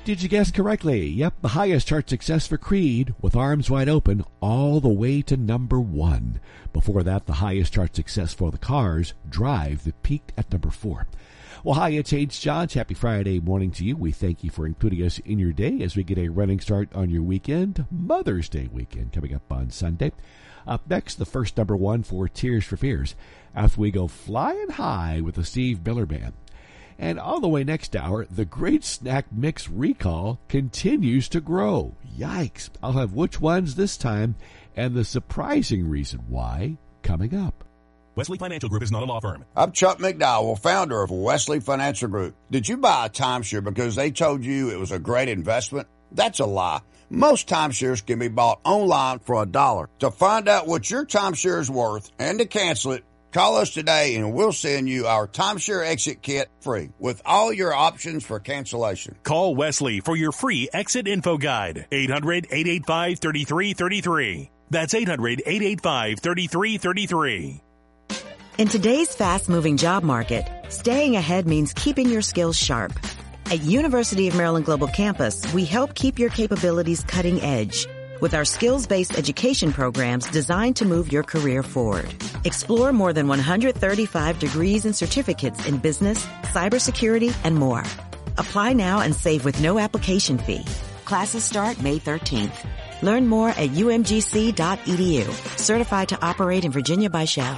Did you guess correctly? Yep, the highest chart success for Creed, With Arms Wide Open, all the way to number 1. Before that, the highest chart success for the Cars, Drive, that peaked at number 4. Well, hi, it's H. Johns. Happy Friday morning to you. We thank you for including us in your day as we get a running start on your weekend, Mother's Day weekend, coming up on Sunday. Up next, the first number 1 for Tears for Fears, after we go flying high with the Steve Miller Band. And all the way next hour, the Great Snack Mix recall continues to grow. Yikes. I'll have which ones this time and the surprising reason why coming up. Wesley Financial Group is not a law firm. I'm Chuck McDowell, founder of Wesley Financial Group. Did you buy a timeshare because they told you it was a great investment? That's a lie. Most timeshares can be bought online for $1. To find out what your timeshare is worth and to cancel it, call us today and we'll send you our timeshare exit kit free with all your options for cancellation. Call Wesley for your free exit info guide. 800-885-3333. That's 800-885-3333. In today's fast-moving job market, staying ahead means keeping your skills sharp. At University of Maryland Global Campus, we help keep your capabilities cutting edge with our skills-based education programs designed to move your career forward. Explore more than 135 degrees and certificates in business, cybersecurity, and more. Apply now and save with no application fee. Classes start May 13th. Learn more at umgc.edu. Certified to operate in Virginia by Shell.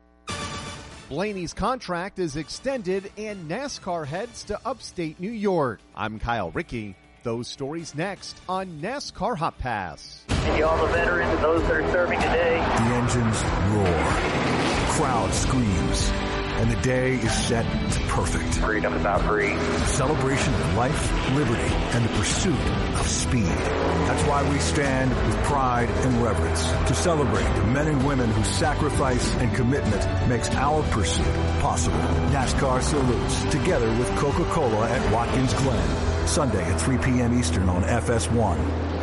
Blaney's contract is extended and NASCAR heads to upstate New York. I'm Kyle Rickey. Those stories next on NASCAR Hot Pass. And you all the veterans and those that are serving today. The engines roar. The crowd screams. And the day is set to perfect. Freedom is not free. A celebration of life, liberty, and the pursuit of speed. That's why we stand with pride and reverence to celebrate the men and women whose sacrifice and commitment makes our pursuit possible. NASCAR salutes together with Coca-Cola at Watkins Glen. Sunday at 3 p.m. Eastern on FS1.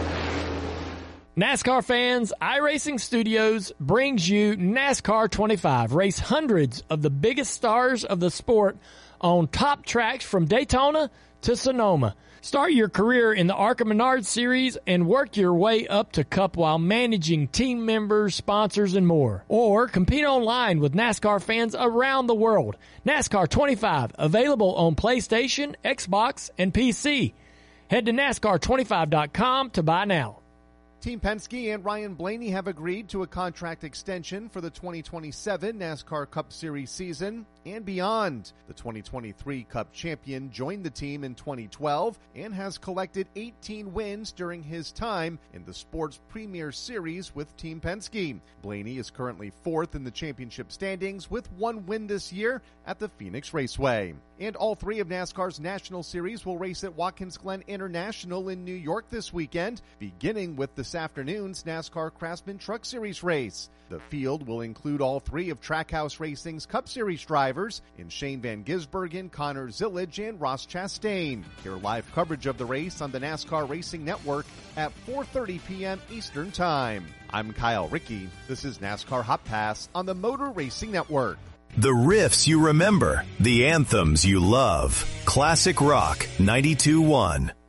NASCAR fans, iRacing Studios brings you NASCAR 25. Race hundreds of the biggest stars of the sport on top tracks from Daytona to Sonoma. Start your career in the ARCA Menard Series and work your way up to Cup while managing team members, sponsors, and more. Or compete online with NASCAR fans around the world. NASCAR 25, available on PlayStation, Xbox, and PC. Head to NASCAR25.com to buy now. Team Penske and Ryan Blaney have agreed to a contract extension for the 2027 NASCAR Cup Series season and beyond. The 2023 Cup champion joined the team in 2012 and has collected 18 wins during his time in the sport's premier series with Team Penske. Blaney is currently 4th in the championship standings with 1 win this year at the Phoenix Raceway. And all 3 of NASCAR's National Series will race at Watkins Glen International in New York this weekend, beginning with this afternoon's NASCAR Craftsman Truck Series race. The field will include all 3 of Trackhouse Racing's Cup Series drivers in Shane Van Gisbergen, Connor Zillage, and Ross Chastain. Hear live coverage of the race on the NASCAR Racing Network at 4:30 p.m. Eastern Time. I'm Kyle Rickey. This is NASCAR Hot Pass on the Motor Racing Network. The riffs you remember, the anthems you love. Classic Rock 92.1.